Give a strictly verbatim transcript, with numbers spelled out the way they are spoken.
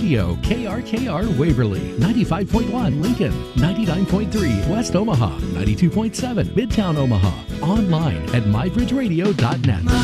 Radio, K R K R Waverly, ninety-five point one Lincoln, ninety-nine point three West Omaha, ninety-two point seven Midtown Omaha. Online at my bridge radio dot net.